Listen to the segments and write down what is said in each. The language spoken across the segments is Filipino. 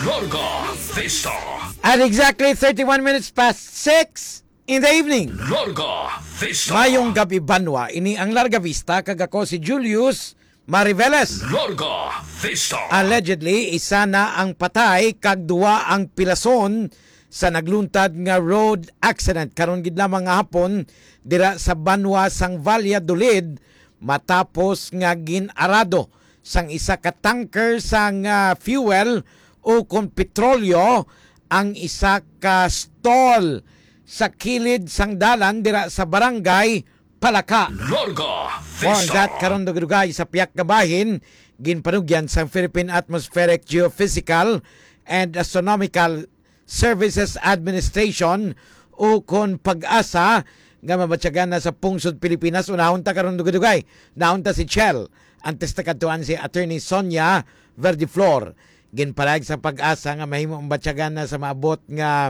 Larga Vista. At exactly 31 minutes past 6 in the evening. Larga Vista. Mayong gabi banwa, ini ang Larga Vista, kagako si Julius Mariveles. Larga Vista. Allegedly, isa na ang patay, kag duwa ang pilason sa nagluntad nga road accident. Karon gid lamang nga hapon, dira sa Banwa, sang Valladolid, matapos nga ginarado sang isa ka tanker sang fuel o kung petrolyo ang isa ka stall sa kilid sang dalan dira sa barangay Palaka. Larga For Vista. that karon dugay sa piyak ka bahin ginpanugyan sang Philippine Atmospheric Geophysical and Astronomical Services Administration o kon pag-asa nga mabatyagan na sa pungsod Pilipinas. Unahon ta karon dugay. Naunta si Chel. Antes ta kadtuan si Attorney Sonia Verdiflor. Ginpalag sa pag-asa nga mahimo batyagan na sa maabot nga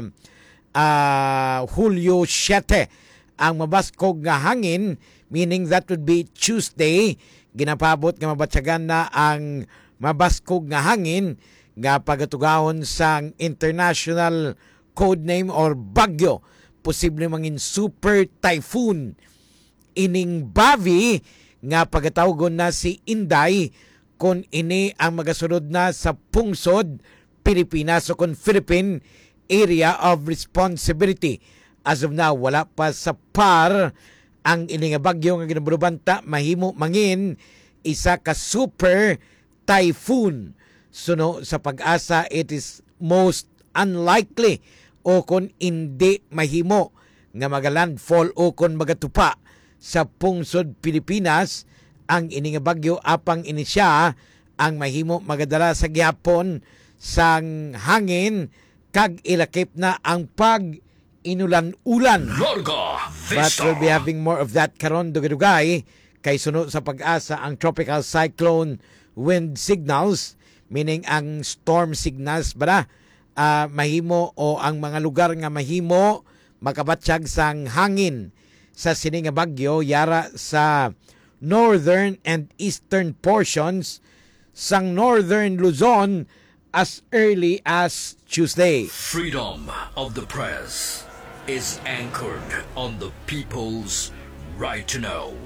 Hulyo 7 ang mabaskog nga hangin, meaning that would be Tuesday. Ginapabot nga mabatyagan na ang mabaskog nga hangin nga pagatugahon sang international code name or bagyo. Posible mangin super typhoon. Ining Bavi nga pagatawgon na si Inday kung ini ang magasunod na sa pungsod Pilipinas o kung Philippine Area of Responsibility. As of now, wala pa sa par ang ini nga bagyo nga ginabulubanta, mahimo mangin isa ka super typhoon. Suno sa pag-asa, it is most unlikely o kung hindi mahimo nga magalandfall o kung magatupa sa pungsod Pilipinas ang ini nga bagyo apang ini siya ang mahimo magadala sa gihapon sang hangin kag ilakip na ang pag-inulan-ulan. Larga But Vista. we'll be having more of that karon dugay kay suno sa pag-asa ang tropical cyclone wind signals, meaning ang storm signals bara mahimo o ang mga lugar nga mahimo makabatsyag sang hangin sa sining nga bagyo yara sa northern and eastern portions sang northern Luzon as early as Tuesday. Freedom of the press is anchored on the people's right to know.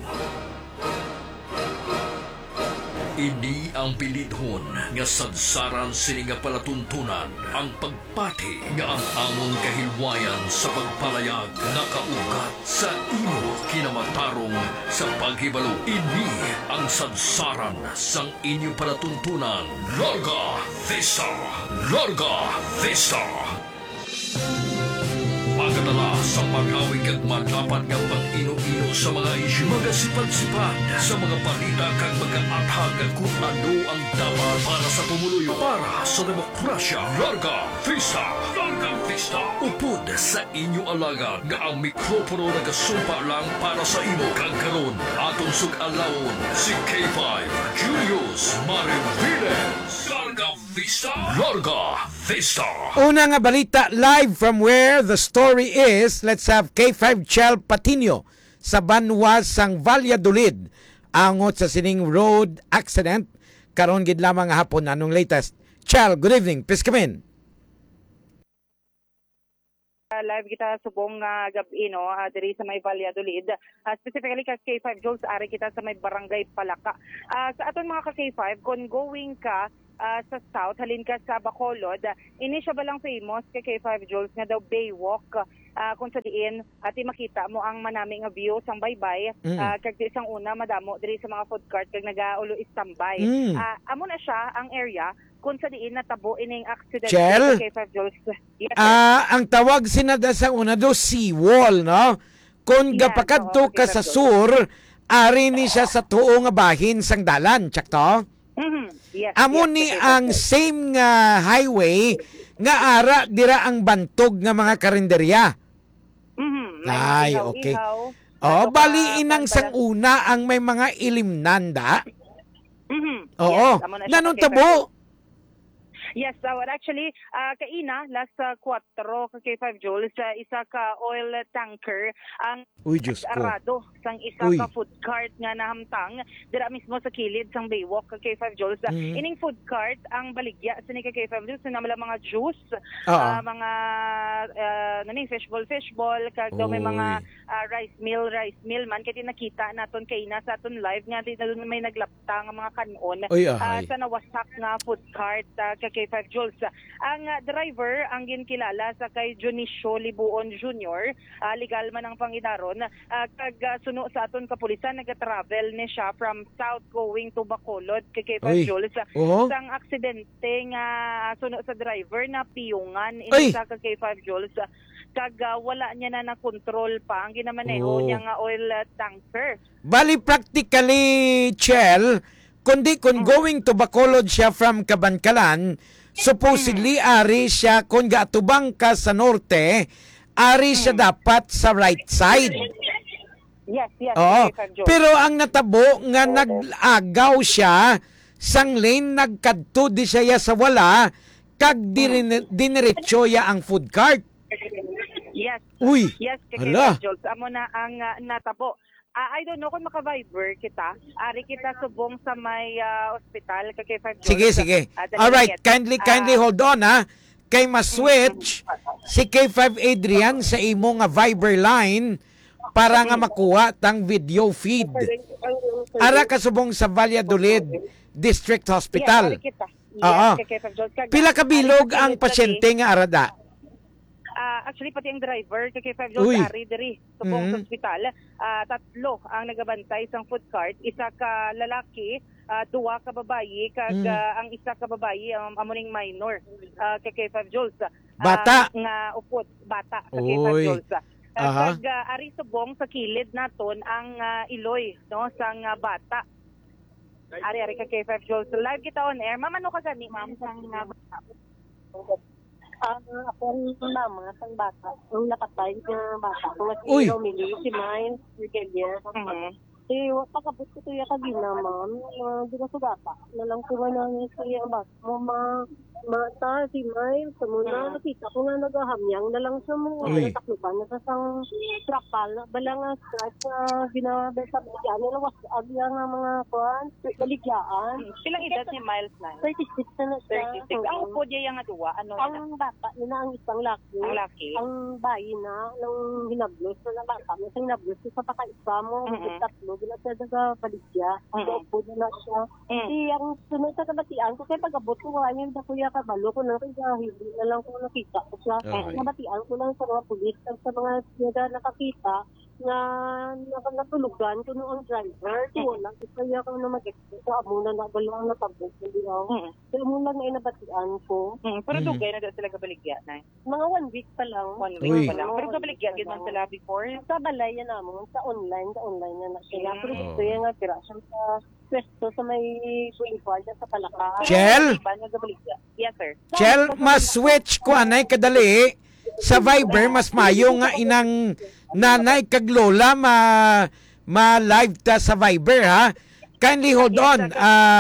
Ini ang pilidhon nga sadsaran sini nga palatuntunan ang pagpati nga ang among kahilwayan sa pagpalayag nakaugat sa imo kinamatarong sa paghibalo. Ini ang sadsaran sang inyo palatuntunan. Larga Vista. Larga Vista. Magadala sa pag-awig at matapat nga pag-ino-ino sa mga isyu. Magasipad-sipad sa mga balita kag mag-aathag kung ano ang dapat para sa pumuluyo, para sa demokrasya. Larga Vista. Larga Vista. Upod sa inyo alaga nga ang mikropono nagasumpa lang para sa imo. Kagkaroon atong sug-alawon si K5 Julius Mariveles. Larga Vista. Larga Vista. Una nga balita live from where the story is. Let's have K5 Chel Patino sa Banwa sang Valladolid angot sa sining road accident karon gid lamang nga hapon. Anong latest? Chel, good evening. Please come in. Live kita subong gabi no diri sa may Valladolid, specifically ka K5 Jules, ari kita sa may barangay Palaka. Sa aton mga ka K5 kung going ka sa south, halin ka sa Bacolod, ini siya balang famous kay K5 Jules nga daw Baywalk, kung sa diin at makita mo ang manami nga view sang baybay, kag di isang una madamo diri sa mga food cart kag nagaulo istambay. Amo na siya ang area kung sa diin natabo ining accident Chel? kay K5 Jules. Yes, Ang tawag sinada sa una do seawall, no? Kung Yes, gapakadto oo, ka K5 sa Jules. sur, ari ni siya sa tuo nga bahin sang dalan, tsakto? Yes, Amo yes, ni K5 ang Jules. same nga highway nga ara dira ang bantog nga mga karinderya. Ay, okay. Oh, bali inang sang una ang may mga ilimnanda. Oo. Yes, amo na siya Nanong kay tabo? Yes, so actually, kaina, last 4 ka K5 Jules, isa ka oil tanker ang Uy, Diyos ko. arado sang isa Uy. ka food cart nga nahamtang dira mismo sa kilid sang Baywalk ka K5 Jules. Ining food cart ang baligya sa ni ka K5 Jules na mga juice, mga fishball kag daw may mga rice mill man kay nakita naton kaina sa aton live nga di na may naglapta nga mga kanon sa nawasak nga food cart ka K5 Jules. Ang driver ang ginkilala sa kay Junicio Libuon Jr. Legal man ang pangidaron kag suno sa aton kapulisan nag-travel ni siya from south going to Bacolod kay K5 Jules. Sang aksidente nga suno sa driver na piyungan sa K5 Jules kag wala niya na nakontrol pa ang ginamaneho niya nga oil tanker. Bali practically, Chel, kundi kung going to Bacolod siya from Kabankalan, supposedly ari siya kung gaatubang ka sa norte, ari siya dapat sa right side. Yes. Oo. Pero ang natabo nga nag-agaw siya sang lane nagkadto di siya sa wala kag diniretso ya ang food cart. Yes. Uy. Yes, Hala. Jules. Amo na ang natabo. I don't know kung maka-Viber kita. Ari kita subong sa may ospital kay 5 Jules. Sige. Alright, kindly hold on ha. Kay ma-switch si K5 Adrian sa imo nga Viber line para nga makuha tang video feed. Ara kasubong sa Valladolid District Hospital. Oo. Pila ka bilog ang pasyente nga arada? Actually, pati ang driver, kay 5 Jules, ari diri subong sa ospital. 3 ang nagabantay sa food cart. Isa ka lalaki, 2 ka babayi, kag ang isa ka babayi, amuning minor, kay 5 Jules. Bata? Nga upot, bata, kay 5 Jules. Kag ari subong sa kilid naton ang iloy, no, sang bata. Ari kay 5 Jules. Live kita on air. Ma'am, ano ka gani, ma'am, sang bata? Akong mama sang bata, ang napatay nga bata. Kung si Romilly, si Mine, si Kelia. Pagkabot ko tuya kagina, ma'am, di na sa bata. Nalang ko nga na siya ang bata. Mata, si Mine, sa muna, nakita ko nga nagahamyang na lang sa mga natakluban na sa sang trakal. Bala nga strike na ginabesa baligyan. Nilawas agya nga mga kuhan, baligyaan. Silang edad ni Miles na? 36 na siya. 36. Ang upo niya yung aduwa? Ano ang bata, yun na ang isang laki. Ang laki? Ang bayi na, nang hinablos na bata, nang hinablos sa pakaisa mo, tatlo, ginasa na baligya. Upo na siya. Ang sunod sa kabatian ko, kaya pag-abot ko nga yun, kuya kabalo ko na kaya hindi na lang ko nakita ko siya. Nabatian ko lang sa mga pulis sa mga siya nakakita na natulugan ko noong driver. Wala. Kaya ko na mag-expect ko. Amo na nabalo ang natabot. Hindi ako. Kaya mo lang na inabatian ko. Pero dugay na sila kabaligya na? Mga 1 week pa lang. 1 week pa lang. Pero kabaligya, gano'n sila before? Sa balay yan naman. Sa online na na sila. Pero gusto yan nga pirasyon sa pwesto sa may boulevard sa Palaka. Chel? Yes, sir. Chel, mas-switch ko anay kadali sa Viber, mas mayo nga inang nanay kag lola ma-live ta sa Viber ha. Kindly hold on.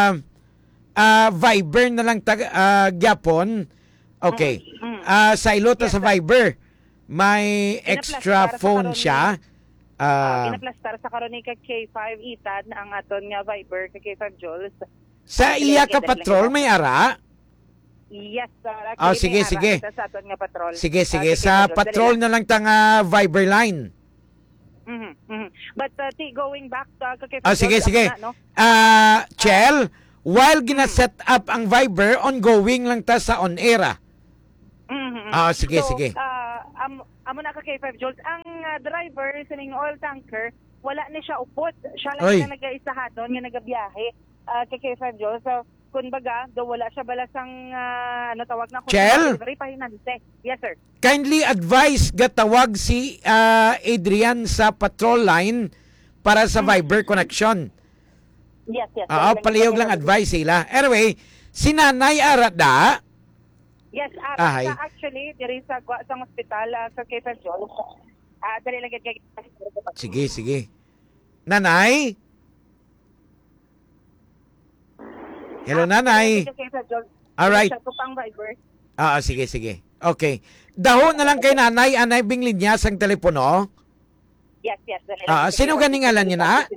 Viber na lang gyapon. Okay. Sa ilota sa Viber, may extra phone siya. Pinaplastar sa karon ni K5 Ethan ang aton nga Viber kay K5 Jules. Sa iya ka patrol may ara? Yes, sir. Sige. Sa aton nga patrol. Sige. Sa patrol na lang tanga Viber line. But going back to kay K5 sige. Chel, while gina-set up ang Viber, ongoing lang ta sa on-air. Sige. Amo na ka K5 Jules. Ang driver sa ning oil tanker, wala ni siya upot. Siya lang na nag-isahadon, nga nagabiyahe kay K5 Jules. So, kumbaga, do wala siya balasang tawag na Chel? Yes, sir. Kindly advise gatawag si Adrian sa patrol line para sa Viber connection. Yes. Palihog lang advice sila. Anyway, si Nanay Arada. Yes, actually, diri sa hospital sa K5 Jules. Dali lang kay. Sige. Nanay? Hello, Nanay. Alright. Chat ko pang Viber. Sige, sige. Okay. Daho na lang kay nanay, anay bing linya sang telepono. Yes. Dali Sino ganing ngalan niya na?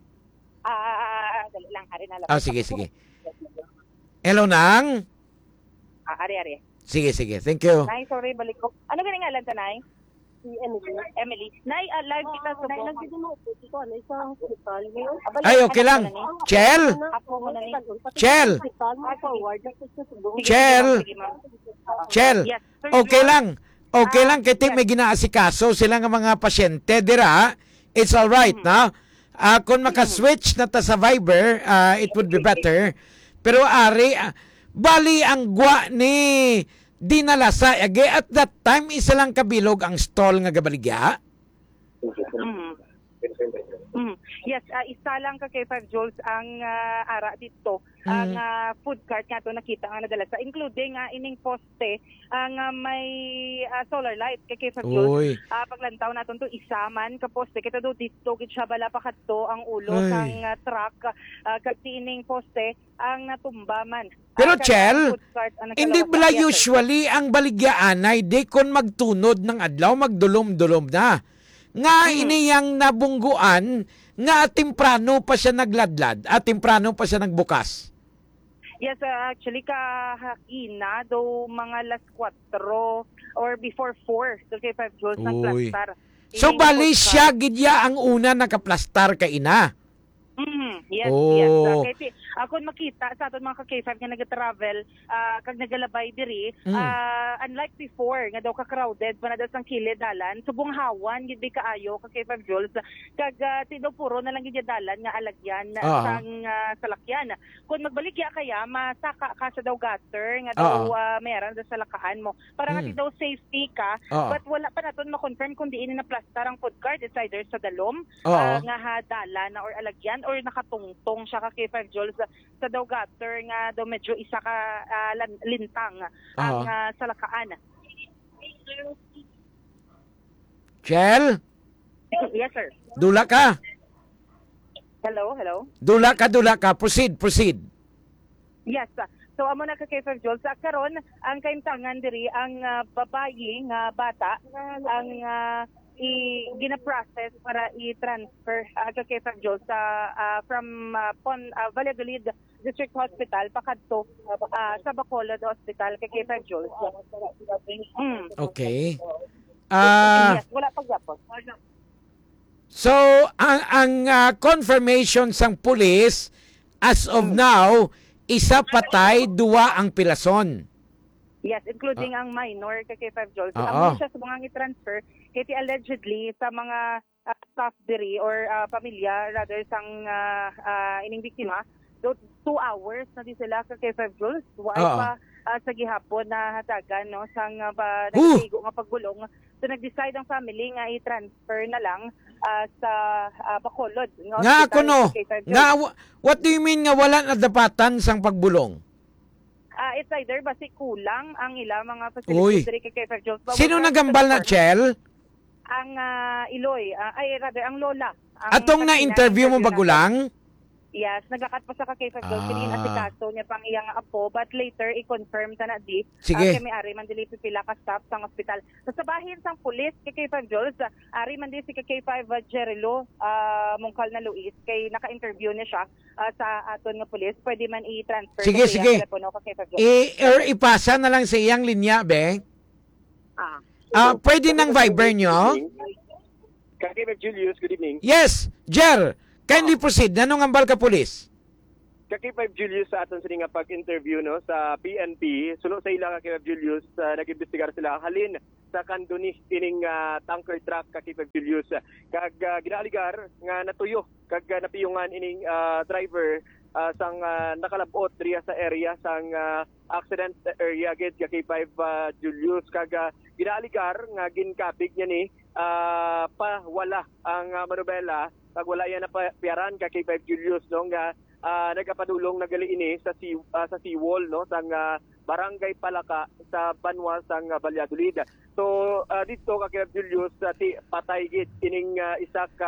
Dali lang, ari na lang. Sige, sige. Hello, Nang. Ari. Sige, sige. Thank you. Nay, sorry, balik ko. Ano ganing ngalan ta, Nay? Si Emily. Emily. Nay, live kita sa Nay, Bong. nagdidumupo dito. Ano isang hospital. Ay, okay lang. Chel! Ako muna ni. Chel! Forward. Chel! Sige, ma'am. Chel! Yes, sir. Okay lang. Okay lang kay may ginaasikaso sila nga mga pasyente dira. It's all right, no? Kung maka-switch na ta sa Viber, it would be better. Pero ari, bali ang gwa ni dinala sa age at that time isa lang kabilog ang stall nga gabaligya. Yes, isa lang ka kay 5 joules ang ara dito. Ang food cart nga to nakita nga nadala sa including ining poste ang may solar light kay 5 joules. Paglantaw naton to isa man ka poste kita do dito gid siya bala pa kadto ang ulo sang truck kag ining poste ang natumba man. Pero Chel, hindi bala usually ang baligyaan ay di kon magtunod ng adlaw magdulom-dulom na. Nga iniyang nabungguan nga temprano pa siya nagladlad at temprano pa siya nagbukas. Yes, actually kahakina do mga las 4 or before 4 so kay 5 joules ng plastar. So bali siya gidya ang una nakaplastar ka ina. Yes. Kasi ako makita sa aton mga ka-K5 nga nag-travel kag nagalabay diri unlike before nga daw ka-crowded pa na daw sang kilid dalan subong hawan gid bi kaayo ka-K5 joules kag tido puro na lang gid dalan nga alagyan sang salakyan. Kung magbalik ya kaya masaka ka sa daw gutter nga daw mayroon sa salakaan mo para nga daw safety ka but wala pa naton ma-confirm kung diin na plastar ang food cart it's either sa dalom nga dalan or alagyan or nakatungtong siya ka K5 joules sa daw gutter nga daw medyo isa ka lintang ang salakaan. Chel? Yes, sir. Dula ka. Hello. Dula ka. Proceed. Yes. So amo na ka K5 joules karon ang kaimtangan diri ang babayi nga bata ang gina-process para i-transfer kay 5 joules from Valladolid District Hospital pakadto sa Bacolod Hospital kay 5 joules. Okay. Yes, wala pa gyapon. So ang confirmation sang pulis as of now isa patay, duwa ang pilason. Yes, including ang minor kay 5 joules. Ang siya sa mga i-transfer kiti allegedly sa mga staff diri or pamilya rather sang ining biktima 2 hours na di sila kay 5 joules. Pa sa gihapon na hatagan no sang nagsigo nga pagbulong. So nag-decide ang family nga i-transfer na lang sa Bacolod. Nga kuno. What do you mean nga wala na dapatan sang pagbulong? It's either basi kulang ang ila mga facilities diri kay 5 joules. Sino nagambal na Chel? Ang Iloy, ang lola. Atong na-interview mo bagulang? Yes, nagakat pa sa kay 5 joules kini asikaso niya pang iyang apo but later i-confirm ta na di kay may-ari man dili pipila ka staff sang ospital. So, sa bahin sang pulis kay 5 joules, ari man di si kay 5 Jerilo Mungkal na Luis kay naka-interview niya siya sa aton nga pulis. Pwede man i-transfer sige. telepono kay 5 joules. Ipasa na lang sa iyang linya, be. Pwede nang Viber nyo? Kay Julius, good evening. Yes, Jer. Kindly proceed. Anong ambal ka pulis? Kay 5 Julius sa aton sila nga pag-interview no sa PNP, suno sa ila kay 5 Julius nag-imbestigar sila halin sa kandonis ining tanker truck kay 5 Julius kag ginaligar nga natuyo kag napiyungan ining driver sang nakalabot diriya sa area sang accident area gid kay 5 Julius kag ginaligar nga ginkapig niya ni wala ang manubela pag wala yan na piyaran kay 5 Julius no nga nagapadulong nagali ini sa seawall no sang barangay Palaka sa Banwa sang Valladolid. So dito kay 5 Julius patay gid ining isa ka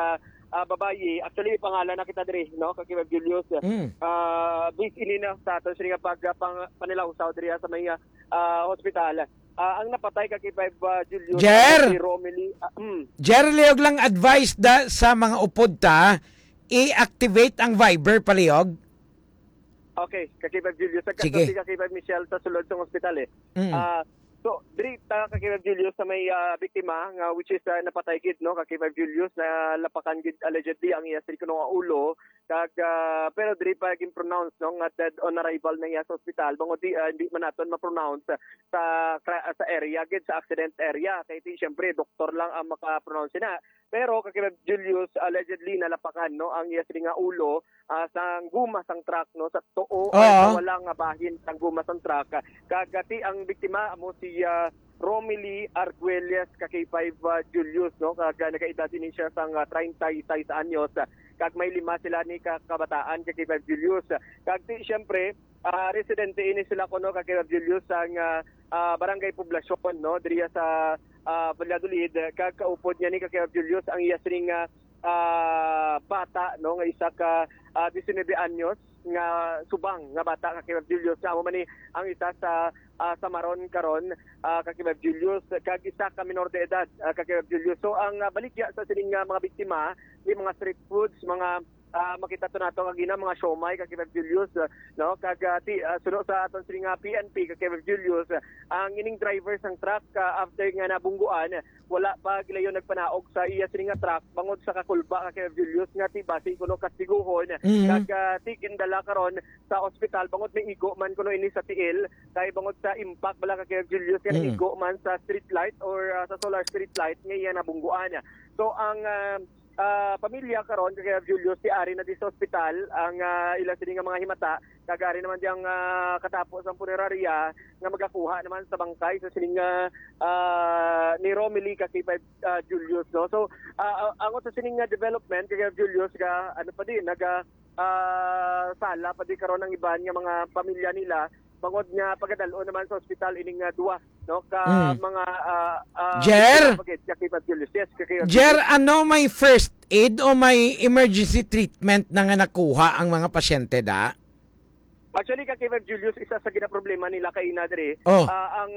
babayi. Actually pangalan na kita diri no kay Julius. Bis ini na sa aton sining pag panilaw sa diri sa may hospital. Ang napatay kay Julius Jer! si Romilly. Jer, liog lang advice sa mga upod ta, i-activate ang Viber palihog. Okay, kay Julius. Sige. Kay Michelle sa sulod sa hospital eh. So, diri ta kay Julius sa may biktima nga which is napatay gid no kay Julius na lapakan gid allegedly ang iya sirkuno nga ulo kag pero diri pa gin pronounce no nga dead on arrival na iya sa hospital bangod hindi man naton ma-pronounce sa area gid sa accident area kay syempre doktor lang ang maka-pronounce na pero kay Julius allegedly nalapakan no ang iya nga ulo sa guma sang truck no sa tuo wala nga bahin sang guma sang truck kagati ang biktima amo si Romilly Arguelles kay 5 Julius no kag nakaedad din siya sang 36 anyos kag may 5 sila ni kabataan kay 5 Julius kag syempre residente ini sila kuno kay 5 Julius sang barangay poblasyon no diri sa Valladolid kag kaupod niya ni kay 5 Julius ang iya sing bata no nga isa ka 19 anyos nga subang nga bata kay Julius amo man ni ang isa sa Maron karon kay Julius kag isa ka minor de edad kay Julius so ang baligya sa sining mga biktima ni mga street foods mga makita to nato kagina mga siomai kay Julius no kag suno sa aton sining PNP kay Julius ang ining driver sang truck after nga nabungguan wala pa gilayon nagpanaog sa iya sining truck bangod sa kakulba kay Julius nga ti basi kuno kastiguhon kag ti kindala karon sa ospital bangod may igo man kuno ini sa tiil kay bangod sa impact bala kay Julius nga igo man sa street light or sa solar street light nga iya nabungguan so ang pamilya karon kay Julius ti ari na di sa ospital ang ila sini nga mga himata kagari naman diyang katapos ang punerarya nga magakuha naman sa bangkay sa sining ni Romilly kay Julius no so ang sa sining development kay Julius ga ano pa din naga sala pa di karon ang iban nga mga pamilya nila bangod nga pagadalo naman sa ospital ining duwa no ka mga Jer yes, Jer ano may first aid o may emergency treatment na nga nakuha ang mga pasyente da? Actually kay Julius isa sa ginaproblema nila kay Inadre ang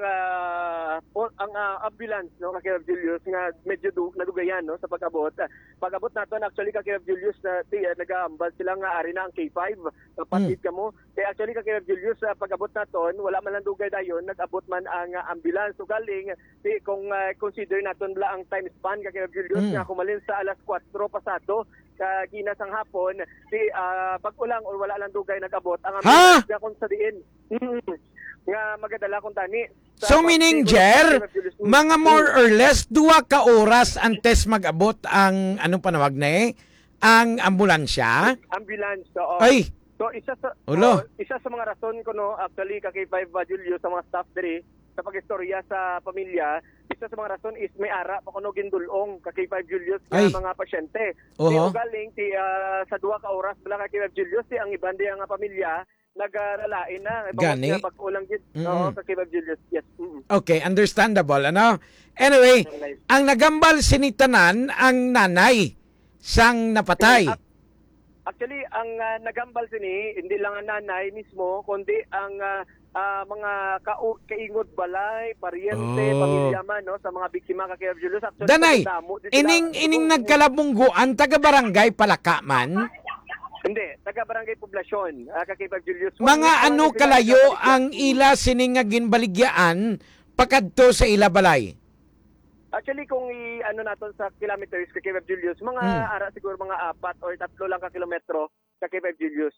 ambulance no kay Julius nga medyo nadugayan no sa pag-abot naton actually kay Julius na nag-aambal sila nga ari na ang K5 patid kamo kay actually kay Julius pag-abot naton wala man lang dugay dayon nag-abot man ang ambulance so galing kung consider naton la ang time span kay Julius nga kumalin sa alas 4 pasado kaginas ang hapon pag-ulang or wala lang dugay nag-abot ang ambulance kung sa diin nga magadala kung tani so meaning Jer mga more or less 2 ka oras antes mag-abot ang anong panawag na ang ambulansya ay so isa sa mga rason ko no actually kay 5 Julius sa mga staff diri sa pag-istorya sa pamilya isa sa mga rason is may ara pa kuno gindulong kay 5 Julius sa mga pasyente galing sa 2 ka oras bala kay 5 Julius ang iban di nga pamilya nagaralain na gani pag-ulang gid kay 5 Julius yes okay understandable ano anyway ang nagambal sinitanan ang nanay sang napatay actually ang nagambal sini hindi lang ang nanay mismo kundi ang mga kaingod balay, paryente, pamilya man no sa mga biktima kay Julius actually Danay, ining nagkalabungguan taga barangay Palaka man? Hindi, taga barangay poblasyon kay Julius. Mga ano kalayo ang ila sining nga ginbaligyaan pakadto sa ila balay? Actually kung ano naton sa kilometers kay Julius, mga ara siguro mga 4 or 3 lang ka kilometro kay Julius.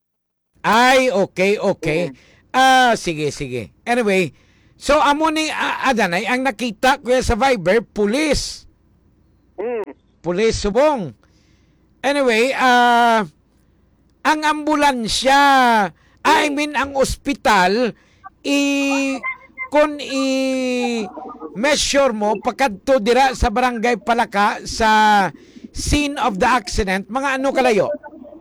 Ay, okay. Sige. Anyway, so amo ni Adanay ang nakita ko sa Viber, pulis. Pulis subong. Anyway, ang ambulansya, I mean ang ospital, kung i-measure mo pagkadto dira sa barangay Palaka sa scene of the accident, mga ano kalayo?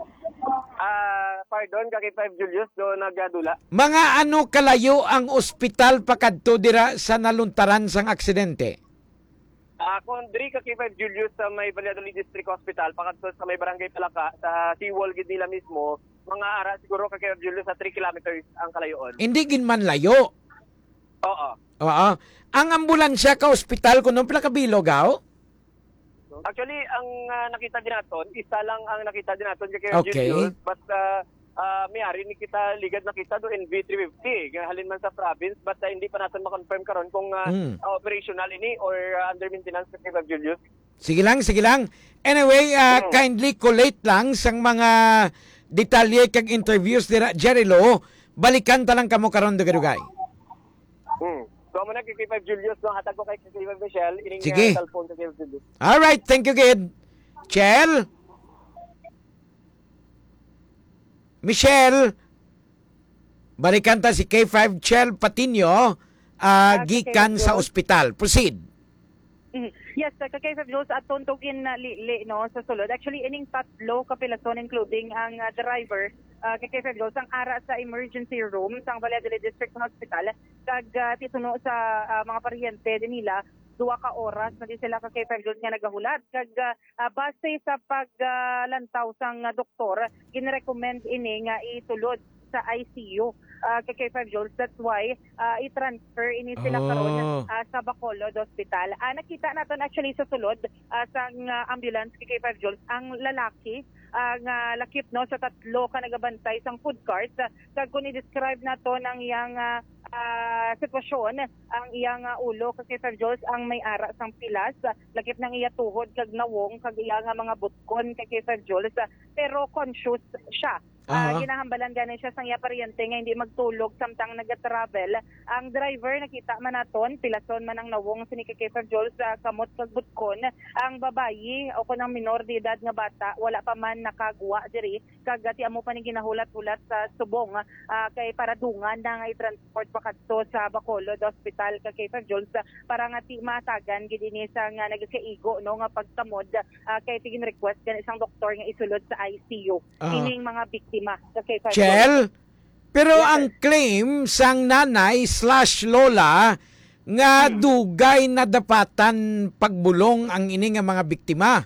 Pardon, kay 5 Julius do nagadula. Mga ano kalayo ang ospital pakadto dira sa naluntaran sang aksidente? Kung diri ka K5 Julius sa may Valladolid District Hospital, pakadto sa may Barangay Palaka, sa seawall gid nila mismo, mga ara siguro ka K5 Julius sa 3 kilometers ang kalayoon. Hindi ginman layo. Oo. Oo. Ang ambulansya ka ospital kuno pila ka bilog aw? Actually, ang nakita din naton, isa lang ang nakita din naton kay Okay. Julius, but may-ari ni kita ligad nakita do in V350 halin man sa province, but hindi pa natin ma-confirm karon kung operational ini or under maintenance kay Julius. Sige lang, sige lang. Anyway, kindly collate lang sang mga detalye kag interviews dira Jerry Lo. Balikan ta lang kamo karon dugay-dugay. So mo na kay K5 Julius, no, hatag ko kay K5 Michelle ining Sige. cellphone kay K5 Julius. All right, thank you, kid. Chel? Michelle? Balikan ta si K5 Chel Patino gikan sa ospital. Proceed. Yes, kay Jules at tuntugin na li no sa sulod. Actually ining tatlo kapilason including ang driver kay Jules ang ara sa emergency room sa Valladolid District Hospital kag tituno sa mga paryente din nila 2 ka oras na di sila kay Jules nga nagahulat kag base sa paglantaw sang doktor ginrecommend ini nga itulod sa ICU kay Jules. That's why i-transfer ini sila karon sa Bacolod Hospital. Nakita natin actually sa sulod sa ambulance kay Jules ang lalaki nga lakip no sa tatlo ka nagabantay sang food cart kag kun i-describe nato ng iyang sitwasyon ang iyang ulo kay Jules ang may ara sang pilas lakip ng iya tuhod kag nawong kag iyang mga butkon kay Jules pero conscious siya. Ginahambalan ganin siya sang iya paryente nga hindi magtulog samtang nag-travel. Ang driver nakita man naton pilason man ang nawong sini kay Jules sa kamot kag butkon. Ang babayi o kunang minor de edad nga bata wala pa man nakagwa diri kag ti amo pa ni ginahulat-hulat sa subong kay paradungan na nga i-transport pa kadto sa Bacolod Hospital kay Jules para nga ti matagan gid ini sa nga nagkaigo no nga pagtamod kay tigin request kan isang doktor nga isulod sa ICU ining mga biktima kay Chel? Pero ang claim sang nanay/lola nga dugay na dapatan pagbulong ang ini nga mga biktima.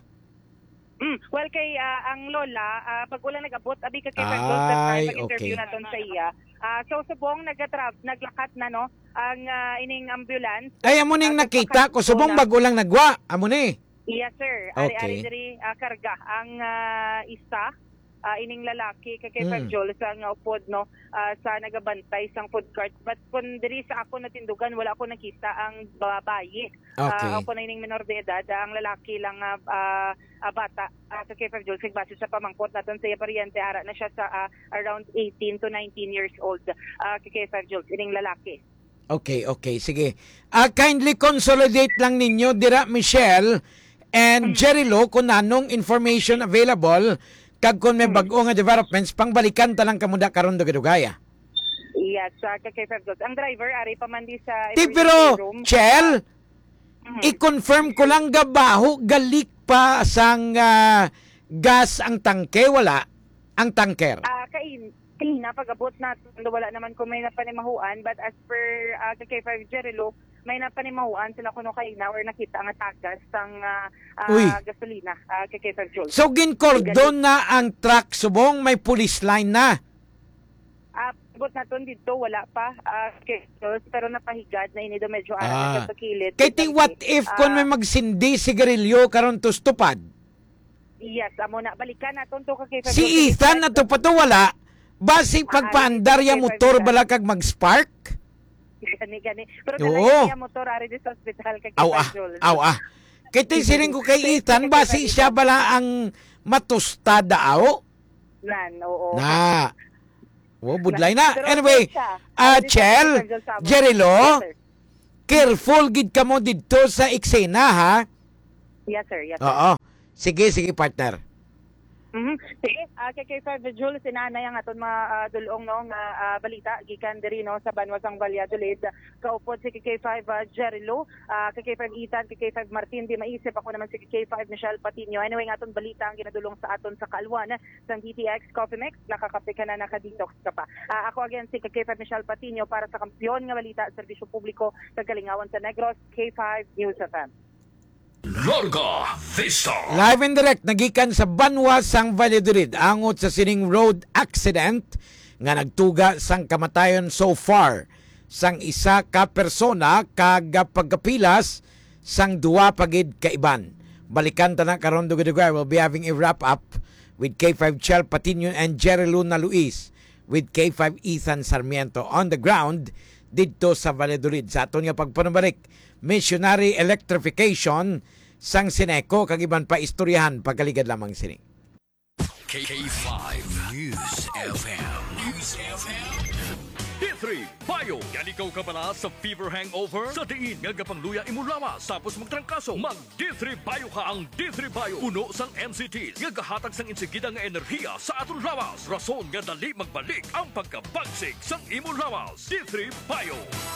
Well, kay ang lola, pag wala nag-abot, abi ka kay Ay, interview okay. naton sa iya. So, subong naglakat na, no, ang ining ambulance. Ay, amo ning nakita ko. Subong bago lang nagwa. Amo ni. Yes, sir. Okay. Ari diri karga. Ang isa, ining lalaki kay Jules ang upod no sa nagabantay sang food cart, but kun diri sa ako natindugan wala ako nakita ang babayi. Ako na ining minor de edad, ang lalaki lang bata kay Jules kay base sa pamangkot naton sa paryente ara na siya sa around 18 to 19 years old kay Jules ining lalaki. Okay, sige. Kindly consolidate lang ninyo dira Michelle and Jerry Lo kung anong information available kag kung may bag-o nga developments, pangbalikan talang kamuda karon dugay-dugaya. Yes, kay Jules. Ang driver, ari pa man di sa pero, room. Chel, i-confirm ko lang gabaho, galik pa sang gas ang tangke, wala? Ang tanker. Kanina, pag-abot natin, wala naman kung may napanimahuan, but as per kay Jerilo, may napanimahuan sila kuno kay na or nakita ang tagas sang gasolina kay Jules. So ginkordon na ang truck subong may police line na. Abot naton dito wala pa kay Jules pero napahigad na inido medyo ara sa kilid. Kay what if kung may magsindi sigarilyo karon to stupad? Yes, amo na balikan naton to kay Jules. Si Ethan na to pa to wala. Basi pagpaandar ya motor bala kag mag-spark? Gani. Pero dala niya motor ari sa hospital kay Jules. Kaya siling ko kay Ethan, basi siya bala ang matustada aw? Oo. Budlay na. Anyway, Chel, Jerry Lo, careful gid kamo dito sa eksena, ha? Yes, sir. Oo. Sige, partner. Sige, kay Jules, sinanay ang aton mga dulong no nga balita gikan diri no sa Banwasang Valladolid. Kaupod si K5 Jerry Lo, kay K5 Ethan, kay K5 Martin, di maisip ako naman si K5 Michelle Patino. Anyway, nga aton balita ang ginadulong sa aton sa Kalwan sa DTX Coffee Mix, nakakape ka na nakadetox ka pa. Ako again si K5 Michelle Patino para sa kampiyon nga balita, serbisyo publiko sa Kalingawan sa Negros, K5 News FM. Larga Vista. Live and direct nagikan sa Banwa sang Valladolid angot sa sining road accident nga nagtuga sang kamatayon so far sang isa ka persona kag pagkapilas sang duwa pagid kaiban. Balikan ta na karon dugay-dugay. We'll be having a wrap up with K5 Chel Patino and Jerry Luna Luis with K5 Ethan Sarmiento on the ground dito sa Valladolid. Sa aton nga pagpanubalik, missionary electrification sang Sineco kag iban pa istoryahan pagkaligad lamang sini. K5 News FM. News FM. D3 Bio. Yan ikaw ka pala sa fever hangover? Sa diin nga gapangluya imo lawas tapos magtrangkaso. Mag D3 Bio ka ang D3 Bio. Puno sang MCTs nga gahatag sang insigida nga enerhiya sa aton lawas. Rason nga dali magbalik ang pagkabagsik sang imo lawas. D3 Bio.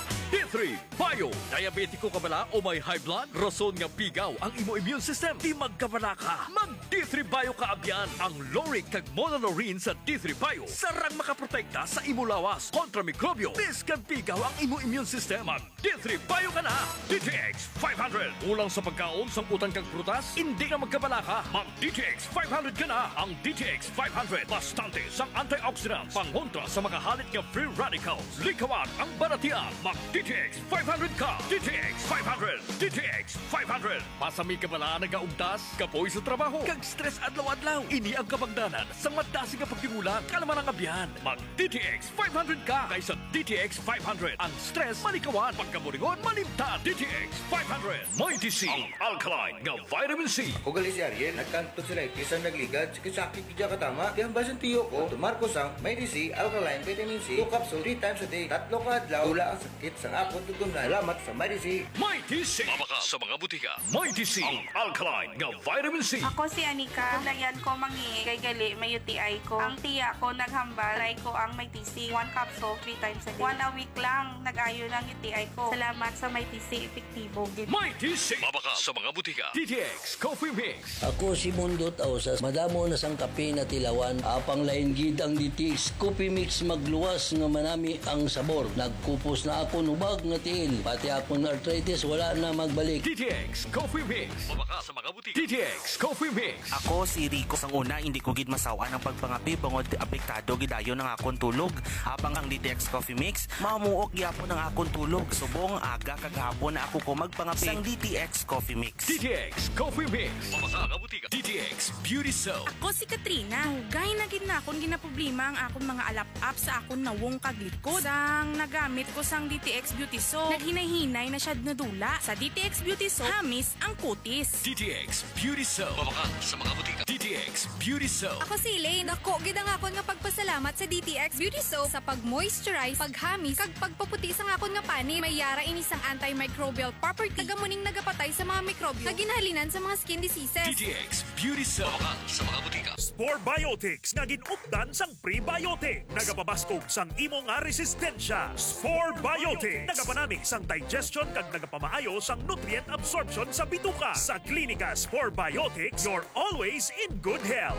D3 Bio. Diabetiko ka bala o may high blood? Rason nga pigaw ang imo immune system. Di magkabala ka. Mag D3 Bio ka abyan. Ang Loric kag Monolorine sa D3 Bio. Sarang makaprotekta sa imo lawas kontra mikrobyo. Biskan pigaw ang imo immune system. Mag D3 Bio ka na. DTX 500. Ulang sa pagkaon sang utang kag prutas. Hindi ka magkabala ka. Mag DTX 500 ka na. Ang DTX 500. Bastante sang antioxidants. Pangontra sa makahalit nga free radicals. Likawan ang baratian. Mag DTX 500 ka. DTX 500. DTX 500. Pasami ka bala nagaugtas, kapoy sa trabaho, kag stress adlaw-adlaw. Ini ang kabagdanan sa madasi nga pagtingulang kalaman ang abyan. Mag DTX 500 ka kaysa DTX 500. Ang stress malikawan, pagkaburingon malimtan. DTX 500. May DC ang alkaline nga vitamin C. Kung gali si Ariel, nagkanto sila isang nagligad, sakit kidya katama, kaya basan tiyo ko, tumarko sang may DC, alkaline, vitamin C, 2 capsule, 3 times a day, 3 ka adlaw, tula ang sakit sa akong tugong na alamat sa may DC. May DC. Mabaka sa mga butika. May DC ang alkaline nga vitamin C. Ako si Anika. Layan ko mangi kay gali may UTI ko. Ang tiya ko naghambal. Try ko ang may TC. 1 capsule 3 times a day. 1 a week lang nag-ayo ng UTI ko. Salamat sa may TC. Epektibo. May DC. Mabaka sa mga butika. DTX Coffee Mix. Ako si Mundo Tausas. Madamo na sang kape na tilawan. Apang lain gid ang DTX Coffee Mix magluwas nga manami ang sabor. Nagkupos na ako nubag nga tiil. Pati ako na arthritis wala na magbalik. DTX Coffee Mix. Mabaka sa mga butika. DTX Coffee Mix. Ako si Rico. Sang una, hindi ko gid masawa ng pagpangapi bangod apektado gidayo ng akong tulog. Habang ang DTX Coffee Mix, mamuok gyapon ang akong tulog. Subong aga kaghapon na ako ko magpangapi sang DTX Coffee Mix. DTX Coffee Mix. Mabaka sa butika. DTX Beauty Soap. Ako si Katrina. Hugay na gid na akong ginaproblema ang akong mga alap-up sa akong nawong kaglikod. Sang nagamit ko sang DTX Beauty Soap, naghinay-hinay na siya nadula. Sa DTX Beauty Soap, hamis ang kutis. DTX Beauty Soap. Mabaka sa mga butika. DTX Beauty Soap. Ako si Elaine. Ako, gid ang akon nga pagpasalamat sa DTX Beauty Soap sa pag-moisturize, paghamis, kag pagpaputi sa akon nga pani. May yara ini sang antimicrobial property. Tagamuning nagapatay sa mga mikrobyo na ginahalinan sa mga skin diseases. DTX Beauty Soap. Mabaka sa mga butika. Spore Biotics nga ginupdan sang prebiotic. Nagapabaskog sang imo nga resistensya. Spore Biotics. Nagapanami sang digestion kag nagapamaayo sang nutrient absorption sa bituka. Sa klinika Spore Biotics, you're always in good health.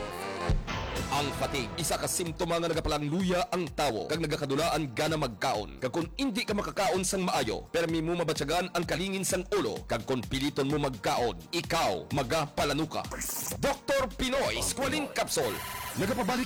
Ang fatigue, isa ka simptoma nga nagapalangluya ang tawo kag nagakadulaan gana magkaon. Kag kung hindi ka makakaon sang maayo, permi mo mabatyagan ang kalingin sang ulo kag kung piliton mo magkaon, ikaw magapalanuka. Dr. Pinoy Squalene Capsule. Nagapabalik